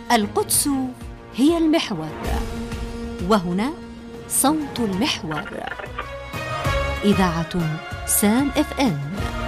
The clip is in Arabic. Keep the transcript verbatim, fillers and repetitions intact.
القدس هي المحور، وهنا صوت المحور. إذاعة سام اف ام.